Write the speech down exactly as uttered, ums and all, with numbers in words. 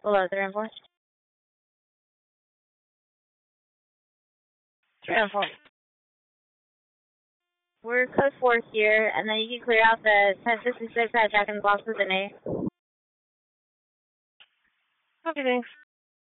Below three and four. Three and four. We're code four here, and then you can clear out the ten sixty-six at Jack in the Box with an A. Okay, thanks.